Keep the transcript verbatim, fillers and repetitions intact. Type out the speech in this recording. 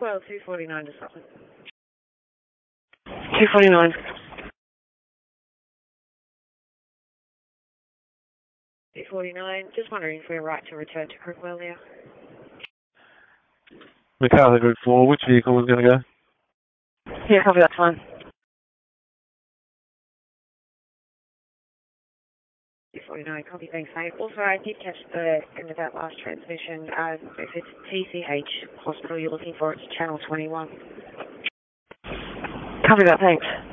Well, two forty-nine to Scotland. two forty-nine. two forty-nine. Just wondering if we're right to return to Crookwell now. MacArthur Group four, which vehicle was going to go? Yeah, copy, that's fine. two forty-nine, copy, thanks, mate. Also, I did catch the end of that last transmission. Uh, if it's T C H hospital you're looking for, it's channel twenty-one. Copy that, thanks.